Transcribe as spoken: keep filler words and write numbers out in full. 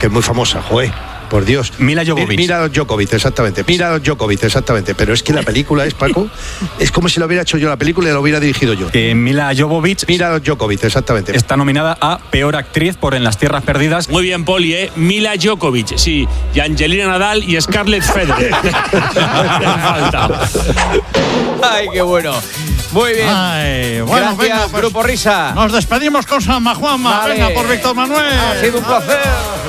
que es muy famosa, joder. Por Dios. Mila Jovovich. Mila Djokovic, exactamente. Mila Djokovic, exactamente. Pero es que la película es, Paco, es como si lo hubiera hecho yo la película y la hubiera dirigido yo. Que Mila Jovovich. Mila Djokovic, exactamente. Está nominada a Peor Actriz por En las Tierras Perdidas. Muy bien, Poli, ¿eh? Mila Djokovic, sí. Y Angelina Nadal y Scarlett Federer. falta. Ay, qué bueno. Muy bien. Ay, bueno, Gracias, venga, pues, Grupo Risa. Nos despedimos con San Juanma. Vale. Venga, por Víctor Manuel. Ha sido un placer.